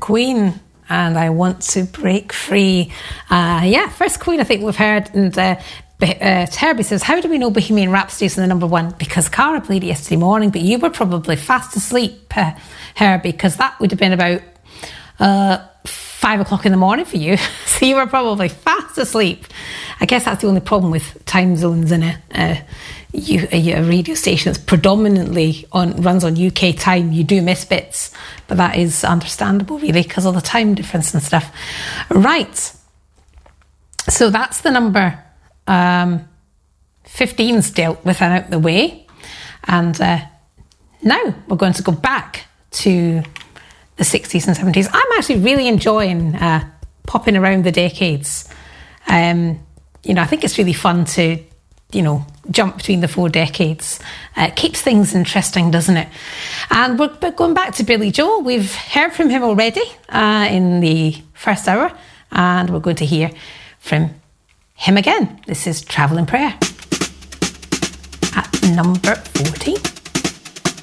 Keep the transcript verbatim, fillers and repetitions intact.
Queen, and I Want to Break Free. Uh, yeah, first Queen I think we've heard, and uh, uh, Herbie says, how do we know Bohemian Rhapsody is the number one? Because Cara played it yesterday morning, but you were probably fast asleep, uh, Herbie, because that would have been about uh, five o'clock in the morning for you. So you were probably fast asleep. I guess that's the only problem with time zones in a, a, a, a radio station that's predominantly on runs on U K time. You do miss bits, but that is understandable really because of the time difference and stuff. Right, so that's the number um, fifteen's dealt with and out the way, and uh, now we're going to go back to the sixties and seventies. I'm actually really enjoying uh, popping around the decades. Um, you know, I think it's really fun to, you know, jump between the four decades. Uh, it keeps things interesting, doesn't it? And we're, we're going back to Billy Joel. We've heard from him already uh, in the first hour, and we're going to hear from him again. This is Travelling Prayer at number fourteen.